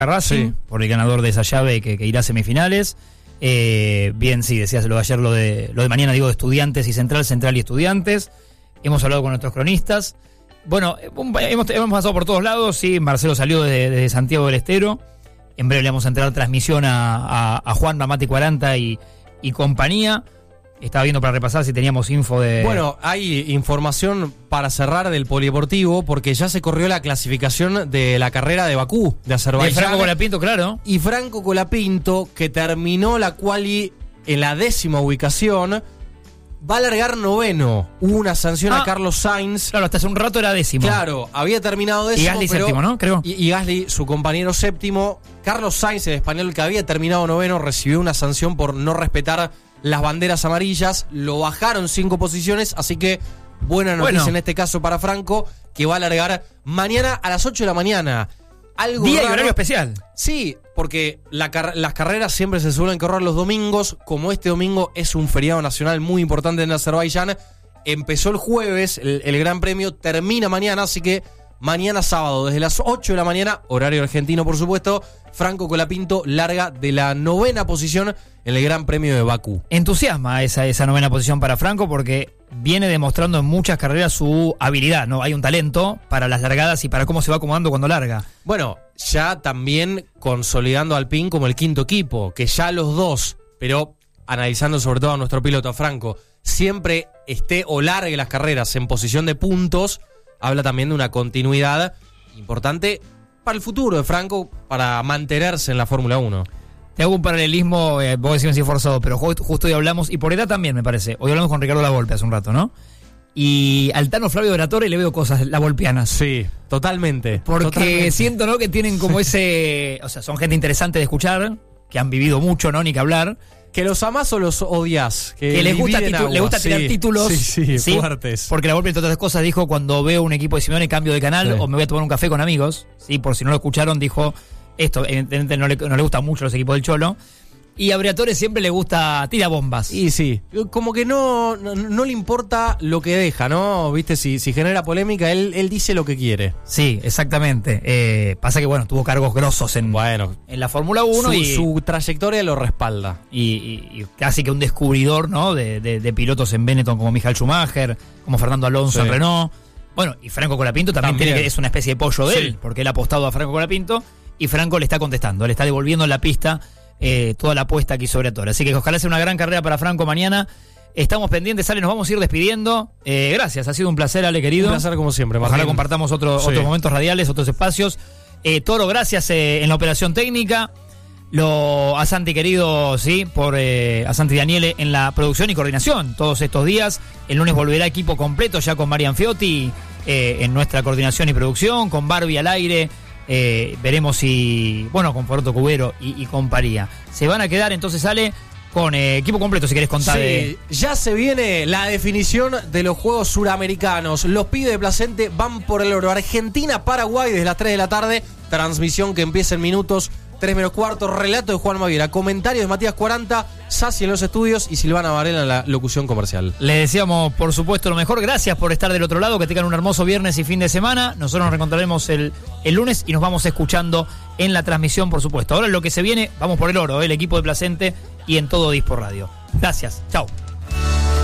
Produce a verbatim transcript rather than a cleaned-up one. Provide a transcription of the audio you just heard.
Racing, sí, por el ganador de esa llave que, que irá a semifinales. Eh, bien, sí, decías lo de ayer, lo de, lo de mañana, digo, de Estudiantes y Central, Central y Estudiantes. Hemos hablado con nuestros cronistas. Bueno, hemos, hemos pasado por todos lados, sí, Marcelo salió desde, desde Santiago del Estero. En breve le vamos a entregar transmisión a, a, a Juan Mamati cuarenta y, y compañía. Estaba viendo para repasar si teníamos info de... Bueno, hay información para cerrar del polideportivo porque ya se corrió la clasificación de la carrera de Bakú, de Azerbaiyán. De Franco Colapinto, claro. Y Franco Colapinto, que terminó la quali en la décima ubicación, va a largar noveno. Hubo una sanción ah, a Carlos Sainz. Claro, hasta hace un rato era décimo. Claro, había terminado décimo. Y Gasly pero, séptimo, ¿no? Creo. Y, y Gasly, su compañero séptimo. Carlos Sainz, el español que había terminado noveno, recibió una sanción por no respetar las banderas amarillas. Lo bajaron cinco posiciones, así que buena noticia bueno. en este caso para Franco, que va a largar mañana a las ocho de la mañana. Algo Día raro. y horario especial. Sí, porque la car- las carreras siempre se suelen correr los domingos. Como este domingo es un feriado nacional muy importante en Azerbaiyán, empezó el jueves el, el Gran Premio, termina mañana, así que mañana sábado desde las ocho de la mañana, horario argentino por supuesto, Franco Colapinto larga de la novena posición en el Gran Premio de Bakú. Entusiasma esa, esa novena posición para Franco porque viene demostrando en muchas carreras su habilidad, ¿no? Hay un talento para las largadas y para cómo se va acomodando cuando larga. Bueno, ya también consolidando al Alpine como el quinto equipo, que ya los dos, pero analizando sobre todo a nuestro piloto, a Franco, siempre esté o largue las carreras en posición de puntos, habla también de una continuidad importante para el futuro de Franco, para mantenerse en la Fórmula uno. Te hago un paralelismo, eh, vos decís así forzado, pero justo, justo hoy hablamos, y por edad también me parece, hoy hablamos con Ricardo Lavolpe hace un rato, ¿no? Y al Tano Flavio Doratore le veo cosas lavolpianas. Sí, totalmente. Porque totalmente. siento, ¿no?, que tienen como ese... O sea, son gente interesante de escuchar, que han vivido mucho, ¿no?, ni que hablar. ¿Que los amás o los odias? Que, que les gusta, titu- les gusta tirar sí, títulos. Sí, sí, ¿sí? fuertes. Porque Lavolpe, entre otras cosas, dijo cuando veo un equipo de Simeone cambio de canal, sí, o me voy a tomar un café con amigos. Sí, por si no lo escucharon, dijo esto, evidentemente no le, no le gustan mucho los equipos del Cholo. Y a Briatore siempre le gusta tira bombas. Y sí, como que no, no, no le importa lo que deja, ¿no? Viste, si, si genera polémica, él, él dice lo que quiere. Sí, exactamente. Eh, pasa que, bueno, tuvo cargos grosos en, bueno, en la Fórmula uno. Su, y su trayectoria lo respalda. Y, y, y casi que un descubridor, ¿no?, de, de, de pilotos en Benetton como Michael Schumacher, como Fernando Alonso sí. en Renault. Bueno, y Franco Colapinto también, también. Tiene que, es una especie de pollo de sí. él, porque él ha apostado a Franco Colapinto y Franco le está contestando, le está devolviendo en la pista Eh, toda la apuesta aquí sobre Torre. Así que ojalá sea una gran carrera para Franco mañana. Estamos pendientes, Ale, nos vamos a ir despidiendo. Eh, gracias, ha sido un placer, Ale, querido. Un placer como siempre, Martín. Ojalá compartamos otro, sí. otros momentos radiales, otros espacios. Eh, Toro, gracias eh, en la operación técnica. Lo, a Santi, querido, sí, por eh, a Santi Daniele en la producción y coordinación todos estos días. El lunes volverá equipo completo ya con Marian Fiotti eh, en nuestra coordinación y producción, con Barbie al aire. Eh, veremos si, bueno, con Foroto Cubero y, y compañía. Se van a quedar entonces, Ale, con eh, equipo completo, si querés contar. Sí, de... ya se viene la definición de los Juegos Suramericanos. Los pibes de Placente van por el oro. Argentina-Paraguay desde las tres de la tarde. Transmisión que empieza en minutos. tres menos cuarto, relato de Juan Maviera, comentario de Matías cuarenta, Sassi en los estudios y Silvana Varela en la locución comercial. Le deseamos, por supuesto, lo mejor. Gracias por estar del otro lado, que tengan un hermoso viernes y fin de semana. Nosotros nos reencontraremos el, el lunes y nos vamos escuchando en la transmisión, por supuesto. Ahora lo que se viene, vamos por el oro, el equipo de Placente y en todo Dispo Radio. Gracias, chao.